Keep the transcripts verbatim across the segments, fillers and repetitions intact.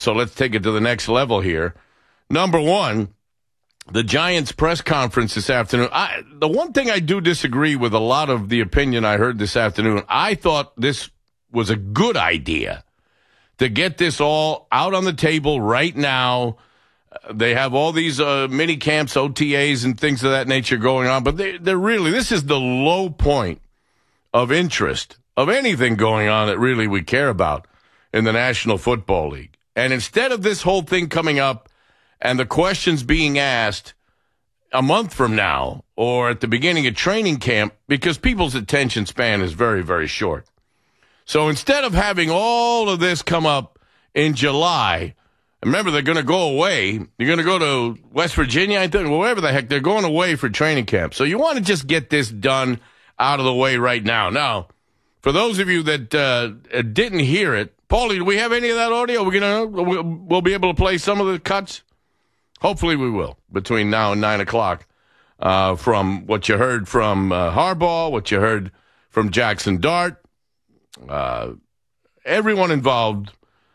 So let's take it to the next level here. Number one, the Giants press conference this afternoon. I, the one thing I do disagree with a lot of the opinion I heard this afternoon, I thought this was a good idea to get this all out on the table right now. They have all these uh, mini camps, O T As, and things of that nature going on, but they, they're really, this is the low point of interest of anything going on that really we care about in the National Football League. And instead of this whole thing coming up and the questions being asked a month from now or at the beginning of training camp, because people's attention span is very, very short. So instead of having all of this come up in July, remember, they're going to go away. You're going to go to West Virginia, I think, wherever the heck. They're going away for training camp. So you want to just get this done out of the way right now. Now, for those of you that uh, didn't hear it, Paulie, do we have any of that audio? We're gonna we'll be able to play some of the cuts. Hopefully, we will between now and nine o'clock. Uh, from what you heard from uh, Harbaugh, what you heard from Jackson Dart, uh, everyone involved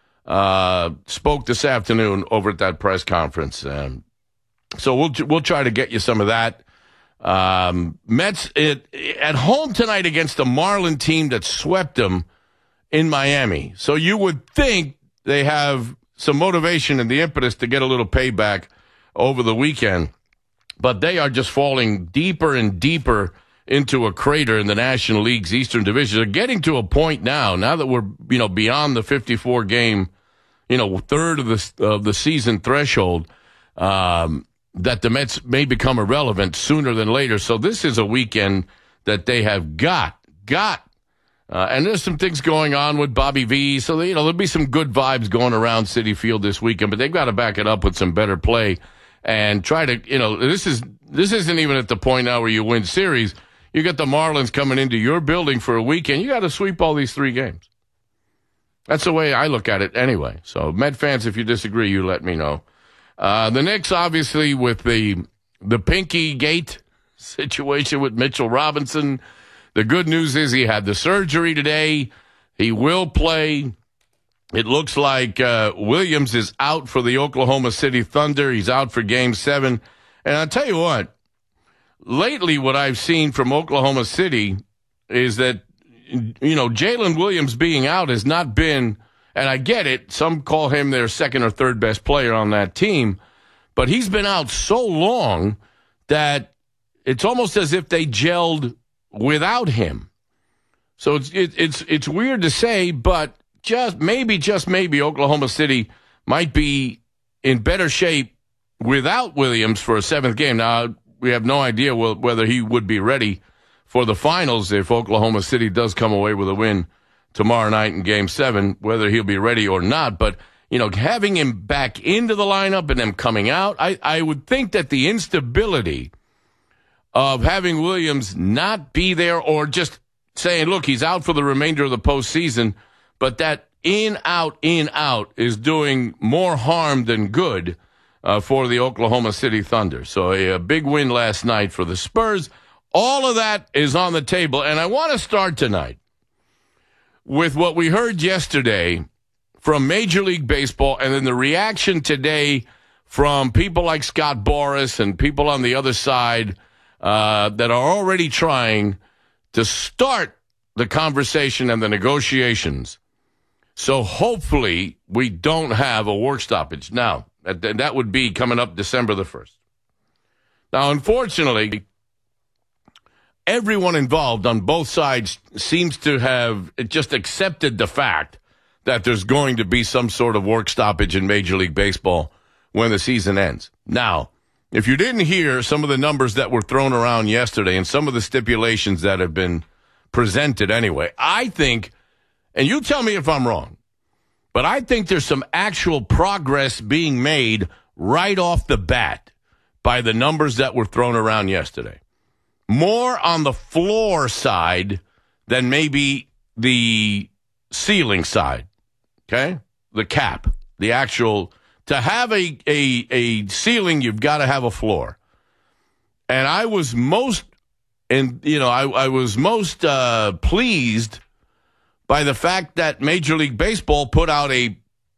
uh, spoke this afternoon over at that press conference. Um, so we'll we'll try to get you some of that. Um, Mets it, at home tonight against the Marlin team that swept them in Miami. So you would think they have some motivation and the impetus to get a little payback over the weekend, but they are just falling deeper and deeper into a crater in the National League's Eastern Division. They're getting to a point now, now that we're, you know, beyond the fifty-four game, you know, third of the, of the season threshold, um, that the Mets may become irrelevant sooner than later. So this is a weekend that they have got, got, Uh, and there's some things going on with Bobby V. So, you know, there'll be some good vibes going around Citi Field this weekend, but they've got to back it up with some better play and try to, you know, this is, this isn't even at the point now where you win series. You got the Marlins coming into your building for a weekend. You got to sweep all these three games. That's the way I look at it anyway. So, Met fans, if you disagree, you let me know. Uh, the Knicks, obviously, with the, the Pinky Gate situation with Mitchell Robinson. The good news is he had the surgery today. He will play. It looks like uh, Williams is out for the Oklahoma City Thunder. He's out for Game seven. And I'll tell you what, lately what I've seen from Oklahoma City is that, you know, Jalen Williams being out has not been, and I get it, some call him their second or third best player on that team, but he's been out so long that it's almost as if they gelled without him. So it's it, it's it's weird to say, but just maybe, just maybe Oklahoma City might be in better shape without Williams for a seventh game. Now, we have no idea whether he would be ready for the finals if Oklahoma City does come away with a win tomorrow night in Game seven, whether he'll be ready or not. But, you know, having him back into the lineup and them coming out, I, I would think that the instability of having Williams not be there or just saying, look, he's out for the remainder of the postseason, but that in, out, in, out is doing more harm than good uh, for the Oklahoma City Thunder. So a, a big win last night for the Spurs. All of that is on the table, and I want to start tonight with what we heard yesterday from Major League Baseball and then the reaction today from people like Scott Boras and people on the other side Uh, that are already trying to start the conversation and the negotiations. So hopefully we don't have a work stoppage. Now, that, that would be coming up December the first. Now, unfortunately, everyone involved on both sides seems to have just accepted the fact that there's going to be some sort of work stoppage in Major League Baseball when the season ends. Now, if you didn't hear some of the numbers that were thrown around yesterday and some of the stipulations that have been presented anyway, I think, and you tell me if I'm wrong, but I think there's some actual progress being made right off the bat by the numbers that were thrown around yesterday. More on the floor side than maybe the ceiling side, okay? The cap, the actual... To have a, a, a ceiling, you've got to have a floor. And I was most, and you know, I, I was most uh, pleased by the fact that Major League Baseball put out a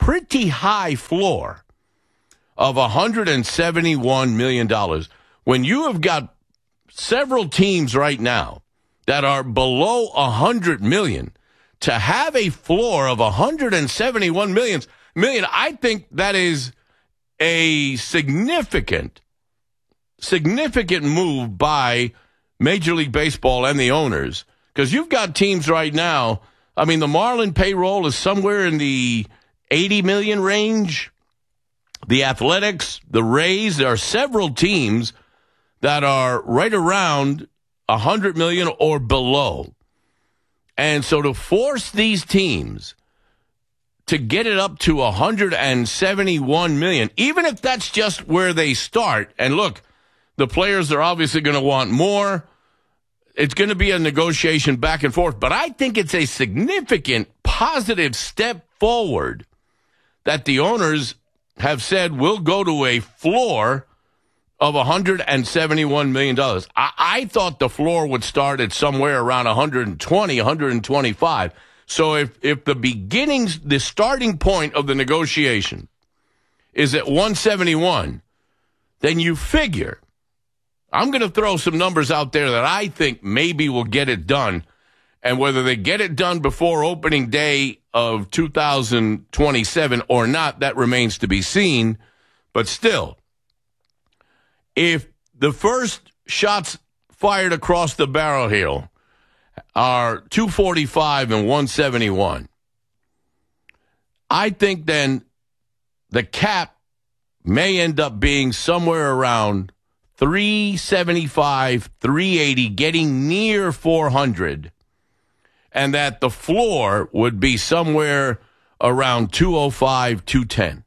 pretty high floor of one hundred seventy-one million dollars. When you have got several teams right now that are below one hundred million dollars, to have a floor of one hundred seventy-one million dollars, I think that is a significant, significant move by Major League Baseball and the owners. Because you've got teams right now, I mean, the Marlin payroll is somewhere in the eighty million range. The Athletics, the Rays, there are several teams that are right around one hundred million or below. And so to force these teams to get it up to one hundred seventy-one million, even if that's just where they start, and look, the players are obviously going to want more. It's going to be a negotiation back and forth, but I think it's a significant positive step forward that the owners have said we'll go to a floor of one hundred seventy-one million dollars. I, I thought the floor would start at somewhere around one hundred twenty, one hundred twenty-five. So if, if the beginnings, the starting point of the negotiation is at one seventy-one, then you figure, I'm going to throw some numbers out there that I think maybe will get it done. And whether they get it done before opening day of two thousand twenty-seven or not, that remains to be seen. But still, if the first shots fired across the barrel here are two forty-five and one seventy-one, I think then the cap may end up being somewhere around three seventy-five, three eighty, getting near four hundred, and that the floor would be somewhere around two oh five, two ten.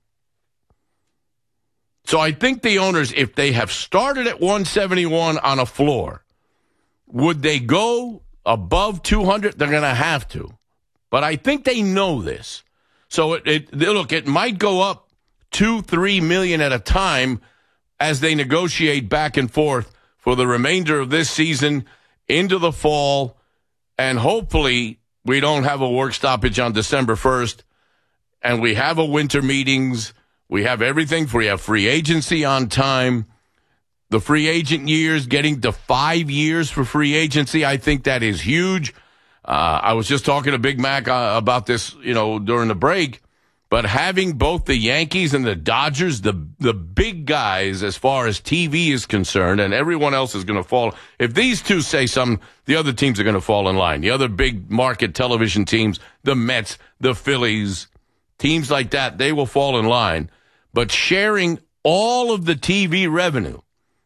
So I think the owners, if they have started at one seventy-one on a floor, would they go above two hundred? They're going to have to. But I think they know this. So, it, it look, it might go up two, three million at a time as they negotiate back and forth for the remainder of this season into the fall. And hopefully we don't have a work stoppage on December first. And we have a winter meetings. We have everything. We have free agency on time. The free agent years, getting to five years for free agency, I think that is huge. Uh, I was just talking to Big Mac uh, about this, you know, during the break. But having both the Yankees and the Dodgers, the the big guys as far as T V is concerned, and everyone else is going to fall. If these two say something, the other teams are going to fall in line. The other big market television teams, the Mets, the Phillies, teams like that, they will fall in line. But sharing all of the T V revenue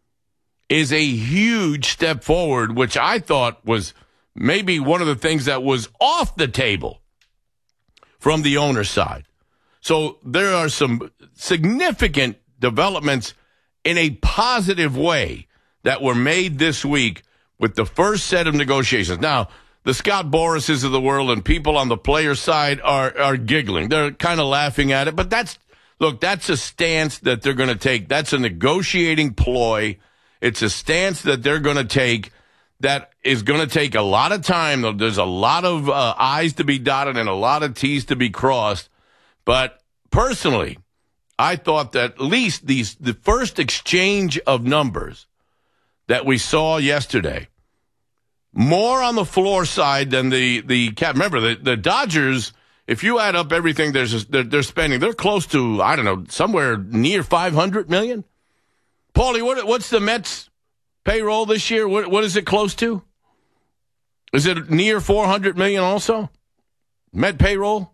is a huge step forward, which I thought was maybe one of the things that was off the table from the owner's side. So there are some significant developments in a positive way that were made this week with the first set of negotiations. Now, the Scott Borases of the world and people on the player side are, are giggling. They're kind of laughing at it, but that's, look, that's a stance that they're going to take. That's a negotiating ploy. It's a stance that they're going to take that is going to take a lot of time. There's a lot of uh, I's to be dotted and a lot of T's to be crossed. But personally, I thought that at least these the first exchange of numbers that we saw yesterday, more on the floor side than the, the cap. Remember, the, the Dodgers, if you add up everything they're, they're, they're spending, they're close to, I don't know, somewhere near five hundred million dollars. Paulie, what, what's the Mets payroll this year? What, what is it close to? Is it near four hundred million dollars also? Met payroll?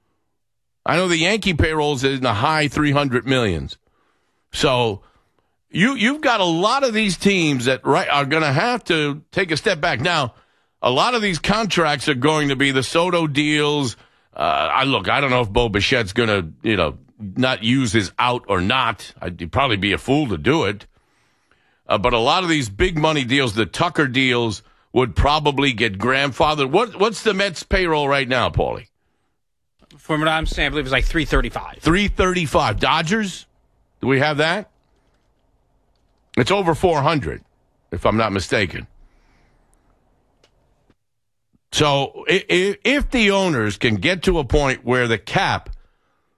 I know the Yankee payroll is in the high three hundred millions. So you, you've got a lot of these teams that right are going to have to take a step back. Now, a lot of these contracts are going to be the Soto deals. Uh, I look, I don't know if Bo Bichette's going to, you know, not use his out or not. I'd probably be a fool to do it. Uh, but a lot of these big money deals, the Tucker deals, would probably get grandfathered. What, what's the Mets payroll right now, Paulie? From what I'm saying, I believe it's like three thirty-five. three thirty-five. Dodgers? Do we have that? It's over four hundred, if I'm not mistaken. So if the owners can get to a point where the cap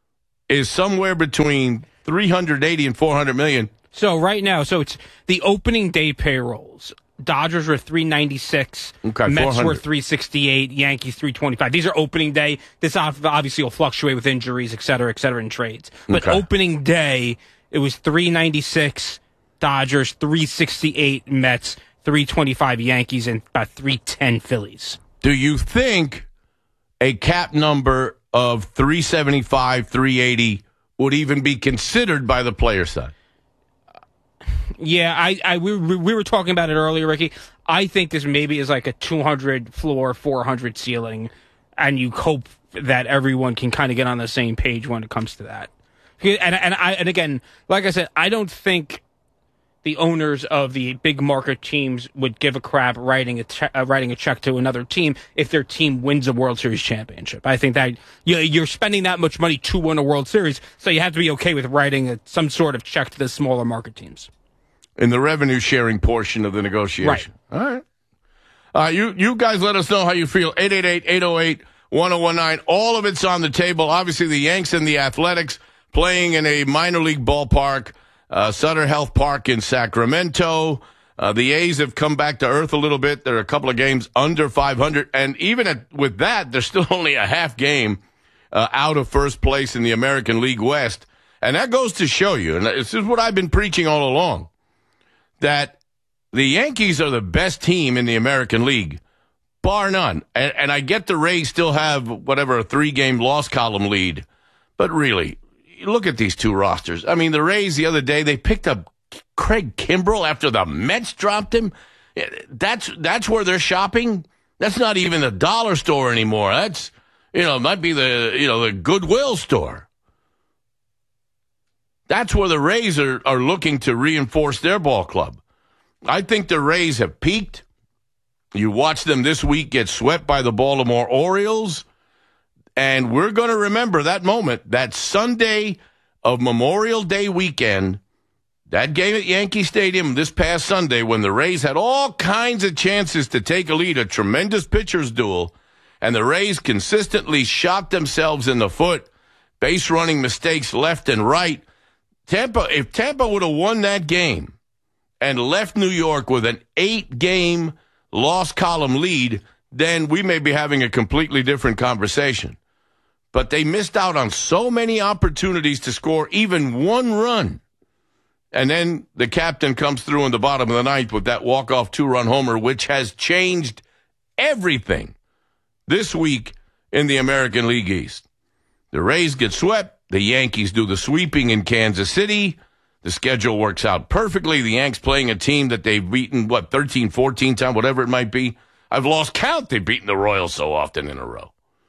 is somewhere between three hundred eighty and four hundred million. So right now, so it's the opening day payrolls. Dodgers were three ninety-six, okay, Mets were three sixty-eight, Yankees three twenty-five. These are opening day. This obviously will fluctuate with injuries, et cetera, et cetera, in trades. But okay. opening day, it was three ninety-six, Dodgers, three sixty-eight, Mets, three twenty-five, Yankees, and about three ten, Phillies. Do you think a cap number of three seventy-five, three eighty would even be considered by the player side? Yeah, I, I we, we were talking about it earlier, Ricky. I think this maybe is like a two hundred floor, four hundred ceiling, and you hope that everyone can kind of get on the same page when it comes to that. And and I and again, like I said, I don't think the owners of the big market teams would give a crap writing a che- uh, writing a check to another team if their team wins a World Series championship. I think that you know, you're spending that much money to win a World Series, so you have to be okay with writing a, some sort of check to the smaller market teams. In the revenue sharing portion of the negotiation. Right. All right. Uh, you, you guys let us know how you feel. eight eight eight, eight oh eight, one oh one nine. All of it's on the table. Obviously, the Yanks and the Athletics playing in a minor league ballpark, uh, Sutter Health Park in Sacramento. Uh, the A's have come back to earth a little bit. There are a couple of games under five hundred. And even at, with that, they're still only a half game uh, out of first place in the American League West. And that goes to show you, and this is what I've been preaching all along, that the Yankees are the best team in the American League, bar none. And, and I get the Rays still have, whatever, a three-game loss column lead. But really, look at these two rosters. I mean, the Rays the other day, they picked up Craig Kimbrell after the Mets dropped him. That's that's where they're shopping. That's not even the dollar store anymore. That's, you know, it might be the, you know, the Goodwill store. That's where the Rays are, are looking to reinforce their ball club. I think the Rays have peaked. You watch them this week get swept by the Baltimore Orioles. And we're going to remember that moment, that Sunday of Memorial Day weekend, that game at Yankee Stadium this past Sunday when the Rays had all kinds of chances to take a lead, a tremendous pitcher's duel, and the Rays consistently shot themselves in the foot, base running mistakes left and right. Tampa, if Tampa would have won that game and left New York with an eight-game loss column lead, then we may be having a completely different conversation. But they missed out on so many opportunities to score even one run. And then the captain comes through in the bottom of the ninth with that walk-off two-run homer, which has changed everything this week in the American League East. The Rays get swept. The Yankees do the sweeping in Kansas City. The schedule works out perfectly. The Yanks playing a team that they've beaten, what, thirteen, fourteen times, whatever it might be. I've lost count. They've beaten the Royals so often in a row.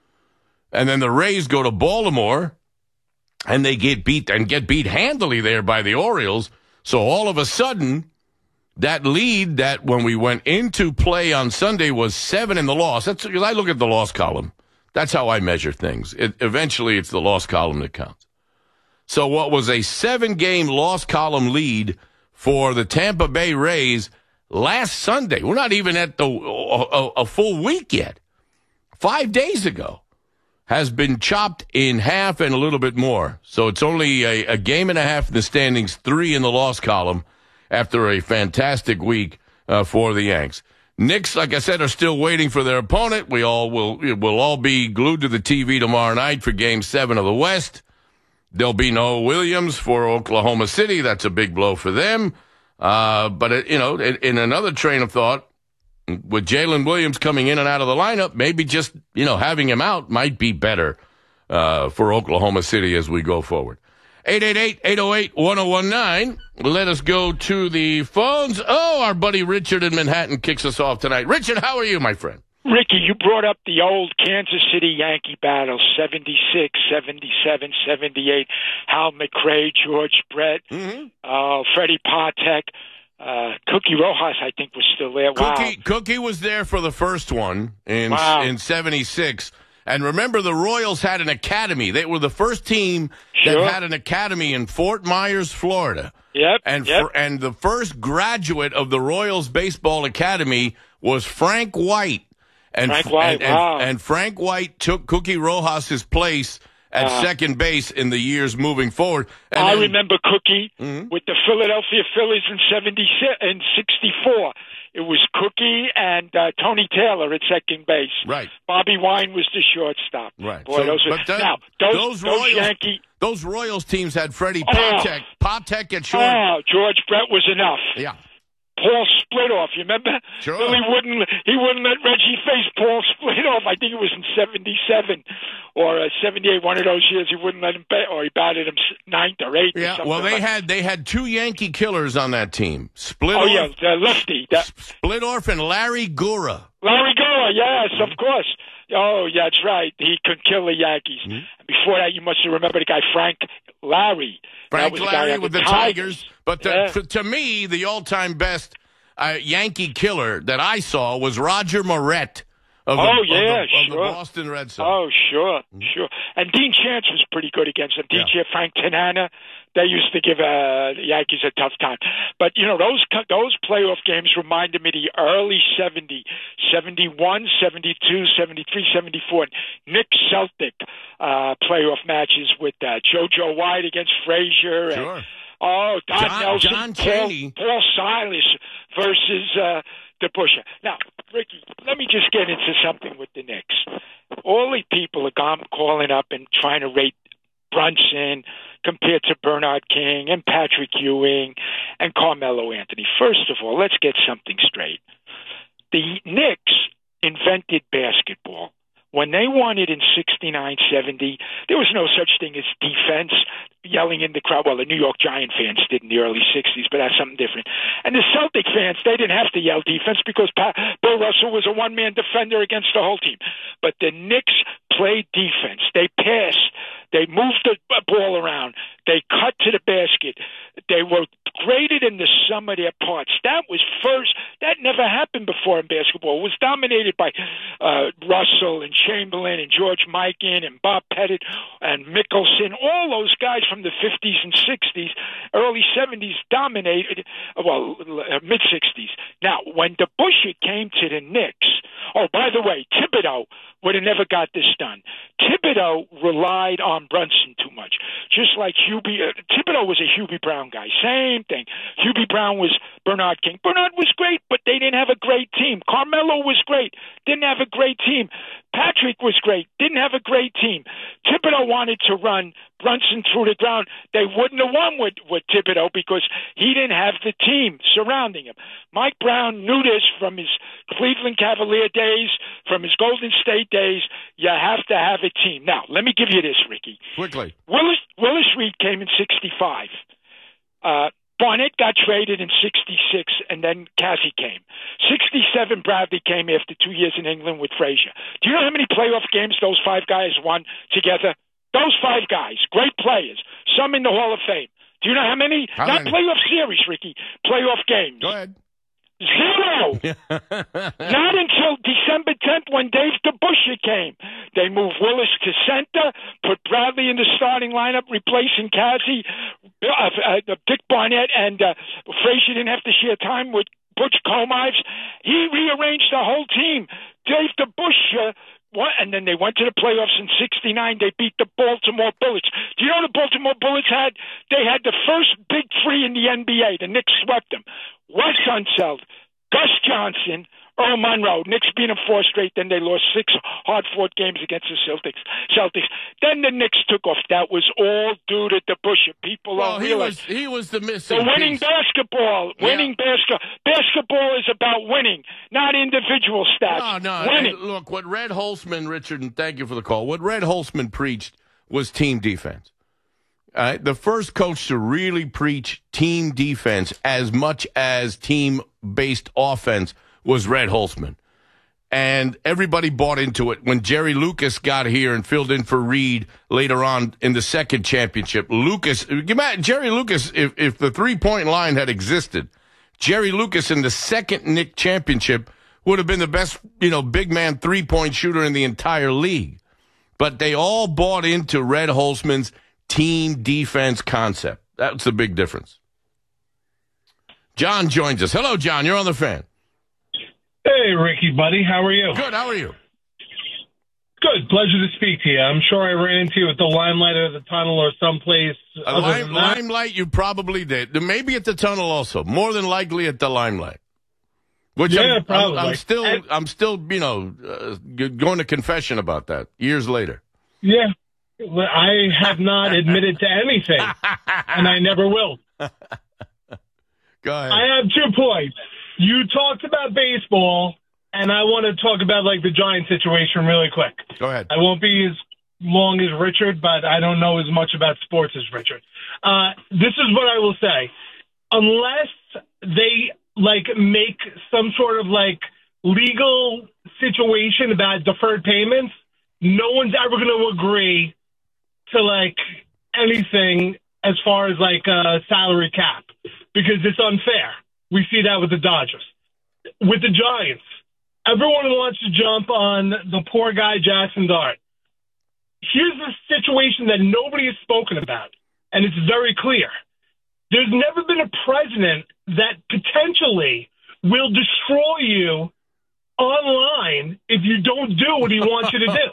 And then the Rays go to Baltimore, and they get beat and get beat handily there by the Orioles. So all of a sudden, that lead that when we went into play on Sunday was seven in the loss. That's because I look at the loss column. That's how I measure things. It, eventually, it's the loss column that counts. So what was a seven-game loss column lead for the Tampa Bay Rays last Sunday? We're not even at the a, a full week yet. Five days ago has been chopped in half and a little bit more. So it's only a, a game and a half in the standings, three in the loss column after a fantastic week uh, for the Yanks. Knicks, like I said, are still waiting for their opponent. We all will will all be glued to the T V tomorrow night for Game Seven of the West. There'll be no Williams for Oklahoma City. That's a big blow for them. Uh, but it, you know, in, in another train of thought, with Jalen Williams coming in and out of the lineup, maybe just you know having him out might be better uh, for Oklahoma City as we go forward. eight eight eight, eight oh eight, one oh one nine. Let us go to the phones. Oh, our buddy Richard in Manhattan kicks us off tonight. Richard, how are you, my friend? Ricky, you brought up the old Kansas City Yankee battle, seventy-six, seventy-seven, seventy-eight. Hal McRae, George Brett, mm-hmm. uh, Freddie Patek, uh, Cookie Rojas, I think, was still there. Wow. Cookie, Cookie was there for the first one in wow. in seventy-six. And remember, the Royals had an academy. They were the first team sure. that had an academy in Fort Myers, Florida. Yep. And yep. For, and the first graduate of the Royals Baseball Academy was Frank White. And Frank White, and, wow. And, and Frank White took Cookie Rojas' place at Uh, second base in the years moving forward. And I then- remember Cookie Mhm. with the Philadelphia Phillies in seventy in sixty-four. It was Cookie and uh, Tony Taylor at second base. Right. Bobby Wine was the shortstop. Right. Boy, So- those are, but that- now those those those, Royals- Yankee. Those Royals teams had Freddie Oh. Patek. Patek at short. Oh, George Brett was enough. Yeah. Paul Splitoff, you remember? Sure. Billy wouldn't he wouldn't let Reggie face Paul Splitoff. I think it was in seventy-seven or uh, seventy-eight. One of those years he wouldn't let him bat, or he batted him s- ninth or eighth. Or Yeah. something Well, they like. had they had two Yankee killers on that team. Splitoff, Oh yeah, the lefty. That, Splitoff, and Larry Gura. Larry Goa, yes, of course. Oh, yeah, that's right. He could kill the Yankees. Mm-hmm. Before that, you must have remembered the guy Frank Larry. That Frank was the guy Larry on with the Tigers. Tigers. But the, Yeah. to, to me, the all-time best uh, Yankee killer that I saw was Roger Moret of, Oh, the, yeah, of, the, of the sure. Boston Red Sox. Oh, sure, sure. And Dean Chance was pretty good against him. D J Yeah. Frank Tanana, they used to give uh, the Yankees a tough time. But, you know, those co- those playoff games reminded me of the early seventy, seventy-one, seventy-two, seventy-three, seventy-four, Nick Celtic uh, playoff matches with uh, JoJo White against Frazier. And, Sure. oh, Don John- Nelson, John Paul, Chaney. Paul Silas versus uh, DeBusschere. Now, Ricky, let me just get into something with the Knicks. All the people are gone, calling up and trying to rate Brunson compared to Bernard King and Patrick Ewing and Carmelo Anthony. First of all, let's get something straight. The Knicks invented basketball. When they won it in sixty-nine seventy, there was no such thing as defense, yelling in the crowd. Well, the New York Giant fans did in the early sixties, but that's something different. And the Celtic fans, they didn't have to yell defense because pa- Bill Russell was a one-man defender against the whole team. But the Knicks played defense. They passed. They moved the ball around. They cut to the basket. They were graded in the sum of their parts. That was first. That never happened before in basketball. It was dominated by uh, Russell and Chamberlain and George Mikan and Bob Pettit and Mickelson. All those guys from the fifties and sixties, early seventies dominated, well, mid-sixties. Now, when DeBusschere came to the Knicks, oh, by the way, Thibodeau would have never got this done. Thibodeau relied on Brunson too much. Just like Hubie, uh, Thibodeau was a Hubie Brown guy. Same thing. Hubie Brown was Bernard King. Bernard was great, but they didn't have a great team. Carmelo was great. Didn't have a great team. Patrick was great. Didn't have a great team. Thibodeau wanted to run Brunson through the ground. They wouldn't have won with, with Thibodeau because he didn't have the team surrounding him. Mike Brown knew this from his Cleveland Cavalier days, from his Golden State days. You have to have a team. Now, let me give you this, Ricky. Quickly. Willis, Willis Reed came in sixty-five. Uh, Barnett got traded in sixty-six, and then Cassie came. sixty-seven, Bradley came after two years in England with Frazier. Do you know how many playoff games those five guys won together? Those five guys, great players, some in the Hall of Fame. Do you know how many? How Not many? playoff series, Ricky. Playoff games. Go ahead. Zero. Not until December tenth when Dave DeBusschere came. They moved Willis to center, put Bradley in the starting lineup, replacing Cassie, uh, uh, Dick Barnett, and uh, Frazier didn't have to share time with Butch Comives. He rearranged the whole team. Dave DeBusschere, what, and then they went to the playoffs in sixty-nine. They beat the Baltimore Bullets. Do you know the Baltimore Bullets had? They had the first big three in the N B A. The Knicks swept them. Wes Unseld, Gus Johnson, Earl Monroe. Knicks beat them four straight. Then they lost six hard-fought games against the Celtics. Celtics. Then the Knicks took off. That was all due to DeBusschere. People Well, don't he realize. was he was the missing The winning piece. basketball, winning basketball. Basketball is about winning, not individual stats. No, no. Winning. Hey, look, what Red Holzman, Richard, and thank you for the call. What Red Holzman preached was team defense. All right? The first coach to really preach team defense as much as team-based offense was Red Holzman. And everybody bought into it. When Jerry Lucas got here and filled in for Reed later on in the second championship, Lucas, Jerry Lucas, if, if the three-point line had existed, Jerry Lucas in the second Knick championship would have been the best, you know, big man three-point shooter in the entire league. But they all bought into Red Holzman's team defense concept. That's the big difference. John joins us. Hello, John. You're on the Fan. Hey, Ricky, buddy. How are you? Good. How are you? Good. Pleasure to speak to you. I'm sure I ran into you at the Limelight or the Tunnel or someplace. Uh, lime, limelight, you probably did. Maybe at the Tunnel also. More than likely at the Limelight. Which yeah, I'm, probably. I'm, I'm still, and, I'm still, you know, uh, going to confession about that years later. Yeah, I have not admitted to anything, and I never will. Go ahead. I have two points. You talked about baseball. And I want to talk about, like, the Giants situation really quick. Go ahead. I won't be as long as Richard, but I don't know as much about sports as Richard. Uh, this is what I will say. Unless they, like, make some sort of, like, legal situation about deferred payments, no one's ever going to agree to, like, anything as far as, like, a salary cap. Because it's unfair. We see that with the Dodgers. With the Giants, everyone wants to jump on the poor guy, Jackson Dart. Here's the situation that nobody has spoken about, and it's very clear. There's never been a president that potentially will destroy you online if you don't do what he wants you to do.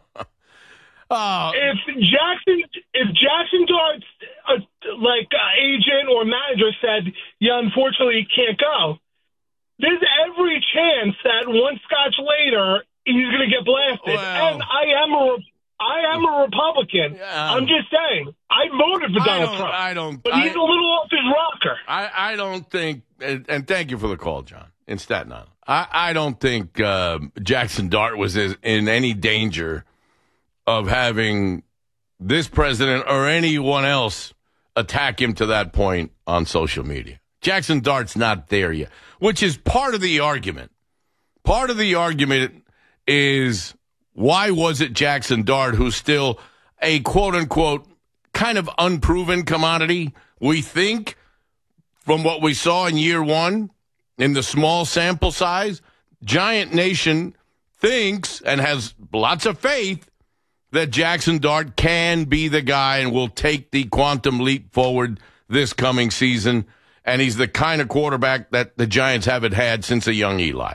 oh. If Jackson, if Jackson Dart's uh, like uh, agent or manager said, "Yeah, unfortunately, he can't go," there's every chance that one scotch later he's going to get blasted. Well, and I am a I am a Republican. Yeah. I'm just saying. I voted for Donald I Trump. I don't. But he's I, a little off his rocker. I, I don't think, and, and thank you for the call, John, in Staten Island. I, I don't think uh, Jackson Dart was in any danger of having this president or anyone else attack him to that point on social media. Jackson Dart's not there yet, which is part of the argument. Part of the argument is, why was it Jackson Dart, who's still a quote-unquote kind of unproven commodity? We think, from what we saw in year one, in the small sample size, Giant Nation thinks and has lots of faith that Jackson Dart can be the guy and will take the quantum leap forward this coming season. And he's the kind of quarterback that the Giants haven't had since a young Eli.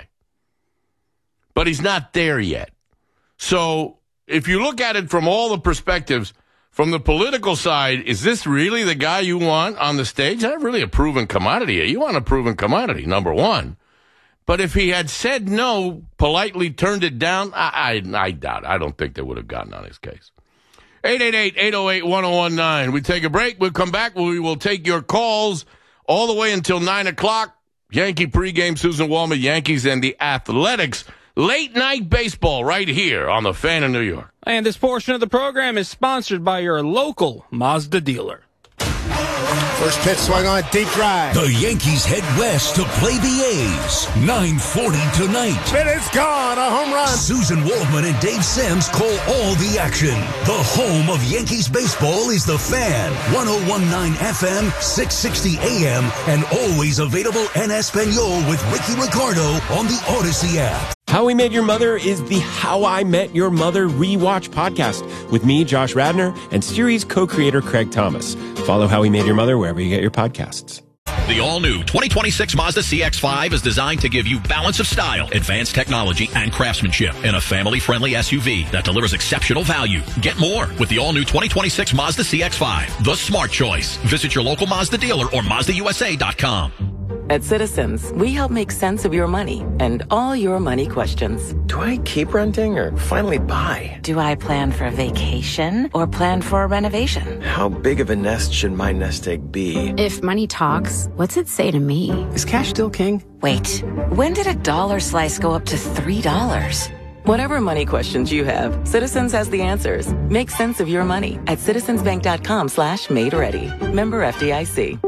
But he's not there yet. So if you look at it from all the perspectives, from the political side, is this really the guy you want on the stage? Not really a proven commodity. You want a proven commodity, number one. But if he had said no, politely turned it down, I, I, I doubt it. I don't think they would have gotten on his case. eight eight eight, eight oh eight, one oh one nine. We take a break. We'll come back. We will take your calls all the way until nine o'clock. Yankee pregame, Susan Wallman, Yankees and the Athletics. Late night baseball right here on the Fan of New York. And this portion of the program is sponsored by your local Mazda dealer. First pitch swung on, deep drive. The Yankees head west to play the A's. nine forty tonight. Spin is gone, a home run. Susan Waldman and Dave Sims call all the action. The home of Yankees baseball is the Fan. one oh one point nine F M, six sixty A M, and always available en Espanol with Ricky Ricardo on the Odyssey app. How We Met Your Mother is the How I Met Your Mother rewatch podcast with me, Josh Radnor, and series co-creator Craig Thomas. Follow How We Met Your Mother wherever you get your podcasts. The all-new twenty twenty-six Mazda C X five is designed to give you balance of style, advanced technology, and craftsmanship in a family-friendly S U V that delivers exceptional value. Get more with the all-new twenty twenty-six Mazda C X five, the smart choice. Visit your local Mazda dealer or Mazda U S A dot com. At Citizens, we help make sense of your money and all your money questions. Do I keep renting or finally buy? Do I plan for a vacation or plan for a renovation? How big of a nest should my nest egg be? If money talks, what's it say to me? Is cash still king? Wait, when did a dollar slice go up to three dollars? Whatever money questions you have, Citizens has the answers. Make sense of your money at citizensbank.com slash made ready. Member F D I C.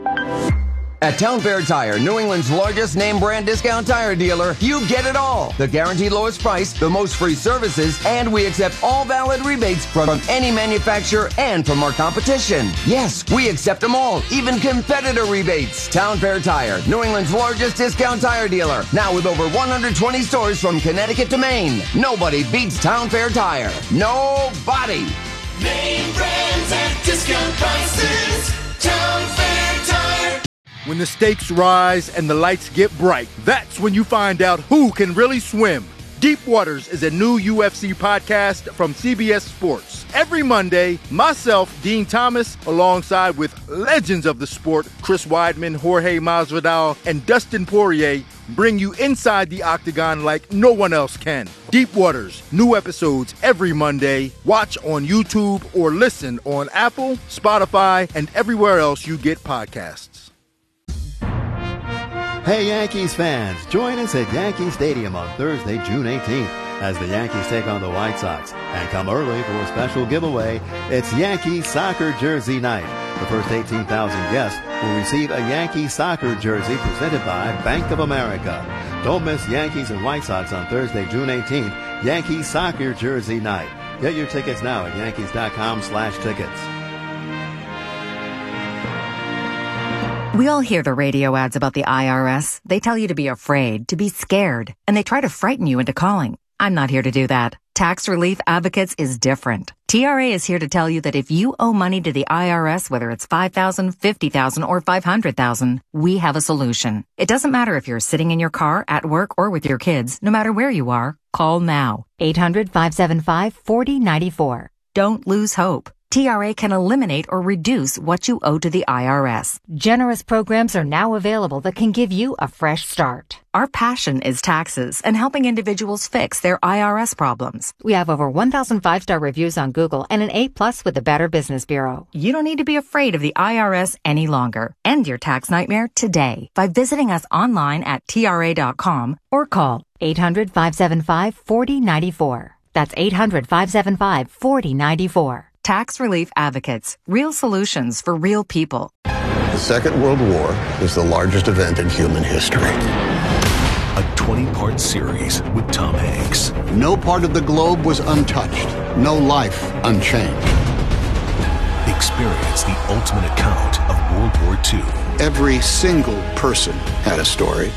At Town Fair Tire, New England's largest name brand discount tire dealer, you get it all. The guaranteed lowest price, the most free services, and we accept all valid rebates from any manufacturer and from our competition. Yes, we accept them all, even competitor rebates. Town Fair Tire, New England's largest discount tire dealer, now with over one hundred twenty stores from Connecticut to Maine. Nobody beats Town Fair Tire. Nobody. Name brands at discount prices. Town Fair Tire. When the stakes rise and the lights get bright, that's when you find out who can really swim. Deep Waters is a new U F C podcast from C B S Sports. Every Monday, myself, Dean Thomas, alongside with legends of the sport, Chris Weidman, Jorge Masvidal, and Dustin Poirier, bring you inside the octagon like no one else can. Deep Waters, new episodes every Monday. Watch on YouTube or listen on Apple, Spotify, and everywhere else you get podcasts. Hey Yankees fans, join us at Yankee Stadium on Thursday, June eighteenth as the Yankees take on the White Sox. And come early for a special giveaway. It's Yankee Soccer Jersey Night. The first eighteen thousand guests will receive a Yankee Soccer jersey presented by Bank of America. Don't miss Yankees and White Sox on Thursday, June eighteenth, Yankee Soccer Jersey Night. Get your tickets now at yankees.com slash tickets. We all hear the radio ads about the I R S. They tell you to be afraid, to be scared, and they try to frighten you into calling. I'm not here to do that. Tax Relief Advocates is different. T R A is here to tell you that if you owe money to the I R S, whether it's five thousand dollars, fifty thousand dollars, or five hundred thousand dollars, we have a solution. It doesn't matter if you're sitting in your car, at work, or with your kids. No matter where you are, call now. eight hundred, five seven five, four zero nine four. Don't lose hope. T R A can eliminate or reduce what you owe to the I R S. Generous programs are now available that can give you a fresh start. Our passion is taxes and helping individuals fix their I R S problems. We have over one thousand five-star reviews on Google and an A plus with the Better Business Bureau. You don't need to be afraid of the I R S any longer. End your tax nightmare today by visiting us online at T R A dot com or call eight hundred, five seven five, four zero nine four. That's eight hundred, five seven five, four zero nine four. Tax Relief Advocates. Real solutions for real people. The Second World War is the largest event in human history. A twenty-part series with Tom Hanks. No part of the globe was untouched. No life unchanged. Experience the ultimate account of World War Two. Every single person had a story.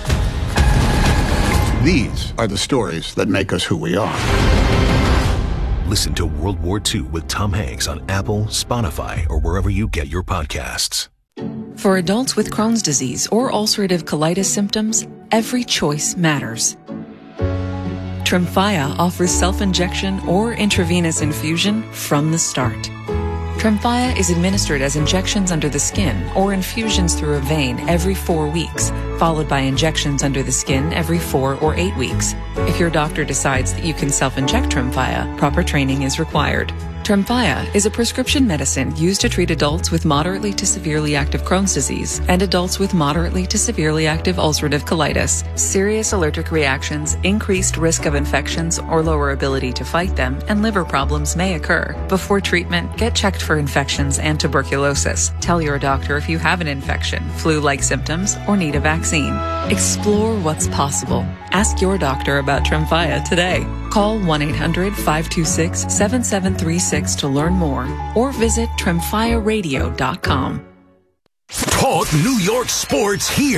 These are the stories that make us who we are. Listen to World War Two with Tom Hanks on Apple, Spotify, or wherever you get your podcasts. For adults with Crohn's disease or ulcerative colitis symptoms, every choice matters. Tremfya offers self-injection or intravenous infusion from the start. Tremfya is administered as injections under the skin or infusions through a vein every four weeks, followed by injections under the skin every four or eight weeks. If your doctor decides that you can self-inject Tremfya, proper training is required. Tremfya is a prescription medicine used to treat adults with moderately to severely active Crohn's disease and adults with moderately to severely active ulcerative colitis. Serious allergic reactions, increased risk of infections or lower ability to fight them, and liver problems may occur. Before treatment, get checked for infections and tuberculosis. Tell your doctor if you have an infection, flu-like symptoms, or need a vaccine. Explore what's possible. Ask your doctor about Tremfya today. Call one eight hundred, five two six, seven seven three six to learn more or visit tremfya radio dot com. Talk New York sports here.